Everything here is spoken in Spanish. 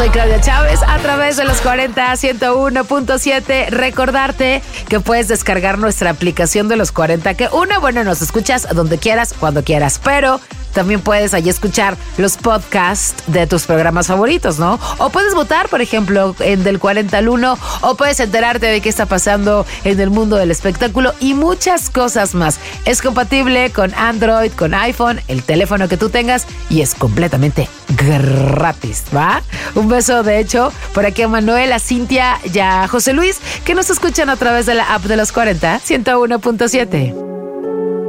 soy Claudia Chávez a través de los 40 101.7. Recordarte que puedes descargar nuestra aplicación de los 40, que nos escuchas donde quieras, cuando quieras, pero también puedes allí escuchar los podcasts de tus programas favoritos, ¿no? O puedes votar, por ejemplo, en Del 40 al 1, o puedes enterarte de qué está pasando en el mundo del espectáculo y muchas cosas más. Es compatible con Android, con iPhone, el teléfono que tú tengas, y es completamente gratis, ¿va? Un beso, de hecho, por aquí a Manuel, a Cintia y a José Luis, que nos escuchan a través de la app de los 40 101.7.